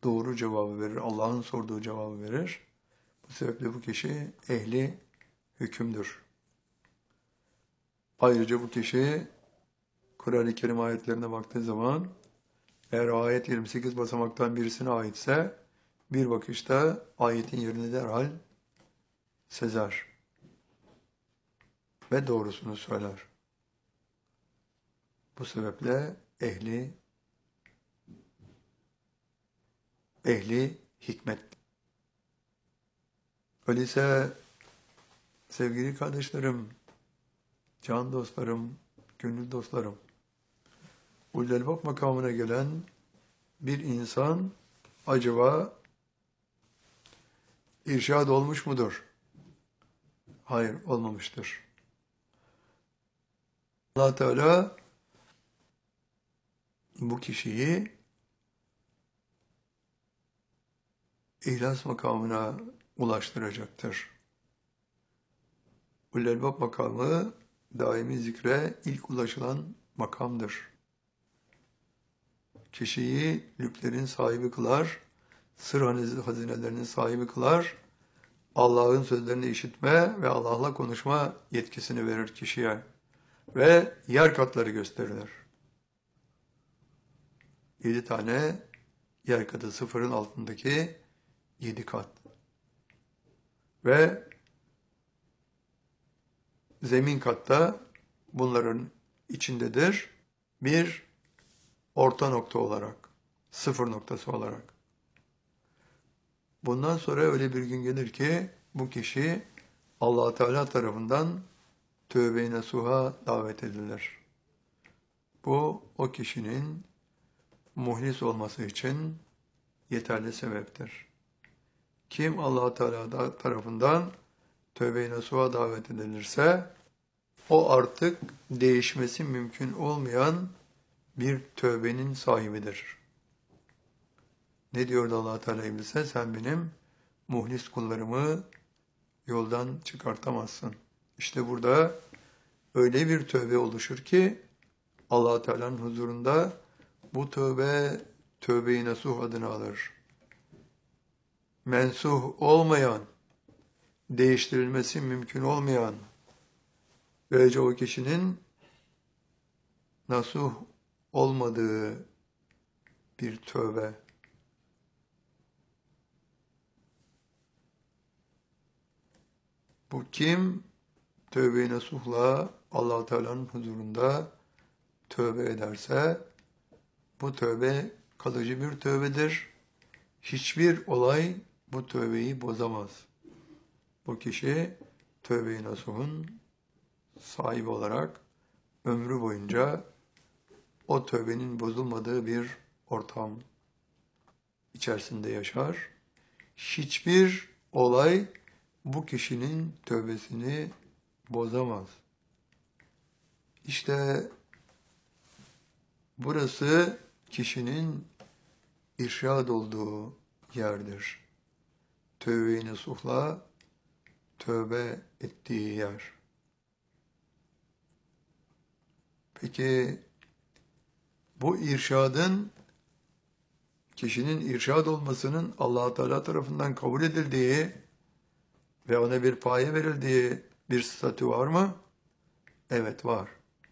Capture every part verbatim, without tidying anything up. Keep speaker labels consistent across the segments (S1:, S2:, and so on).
S1: doğru cevabı verir, Allah'ın sorduğu cevabı verir. Bu sebeple bu kişi ehli hükümdür. Ayrıca bu kişi Kur'an-ı Kerim ayetlerine baktığı zaman eğer ayet yirmi sekiz basamaktan birisine aitse bir bakışta ayetin yerini derhal sezer ve doğrusunu söyler. Bu sebeple ehli ehli hikmet. Öyleyse sevgili kardeşlerim, can dostlarım, gönül dostlarım, Ulul Albab makamına gelen bir insan acaba irşad olmuş mudur? Hayır, olmamıştır. Allah Teala bu kişiyi İhlas makamına ulaştıracaktır. Ulul Albab makamı daimi zikre ilk ulaşılan makamdır. Kişiyi lütflerin sahibi kılar, sır hazinelerinin sahibi kılar, Allah'ın sözlerini işitme ve Allah'la konuşma yetkisini verir kişiye ve yer katları gösterilir. Yedi tane yer katı, sıfırın altındaki yedi kat. Ve zemin katta bunların içindedir bir orta nokta olarak, sıfır noktası olarak. Bundan sonra öyle bir gün gelir ki bu kişi Allah Teala tarafından tövbe-i nasuha davet edilir. Bu o kişinin muhlis olması için yeterli sebeptir. Kim Allah Teala tarafından tövbe-i nasuha davet edilirse o artık değişmesi mümkün olmayan bir tövbenin sahibidir. Ne diyordu Allah Teala İblis'e? Sen benim muhlis kullarımı yoldan çıkartamazsın. İşte burada öyle bir tövbe oluşur ki Allah Teala'nın huzurunda bu tövbe tövbe-i nasuh adını alır. Mensuh olmayan, değiştirilmesi mümkün olmayan, böylece o kişinin nasuh olmadığı bir tövbe. Bu kim? Tövbe-i nasuhla Allah Teala'nın huzurunda tövbe ederse bu tövbe kalıcı bir tövbedir. Hiçbir olay bu tövbeyi bozamaz. Bu kişi tövbe-i nasuhun sahibi olarak ömrü boyunca o tövbenin bozulmadığı bir ortam içerisinde yaşar. Hiçbir olay bu kişinin tövbesini bozamaz. İşte burası kişinin irşad olduğu yerdir. Tövbe-i nasuhla tövbe ettiği yer. Peki bu irşadın, kişinin irşad olmasının Allah Teala tarafından kabul edildiği ve ona bir paye verildiği bir statü var mı? Evet, var.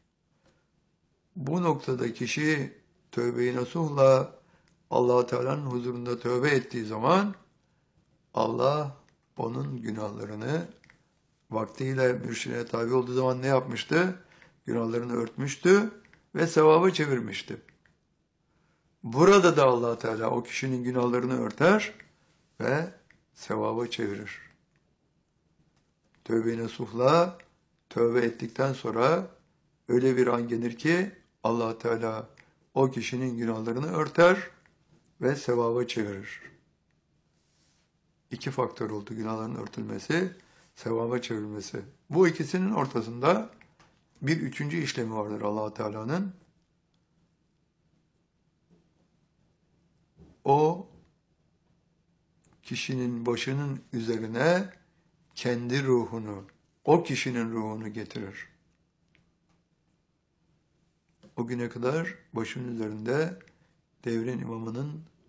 S1: Bu noktada kişi tövbe-i nasuhla Allah Teala'nın huzurunda tövbe ettiği zaman Allah onun günahlarını vaktiyle mürşidine tabi olduğu zaman ne yapmıştı? Günahlarını örtmüştü ve sevaba çevirmişti. Burada da Allah Teala o kişinin günahlarını örter ve sevaba çevirir. Tövbe-i nasuhla tövbe ettikten sonra öyle bir an gelir ki Allah Teala o kişinin günahlarını örter ve sevaba çevirir. İki faktör oldu: günahların örtülmesi, sevaba çevrilmesi. Bu ikisinin ortasında bir üçüncü işlemi vardır Allah Teala'nın. O kişinin başının üzerine kendi ruhunu, o kişinin ruhunu getirir. O güne kadar başının üzerinde devrin imamının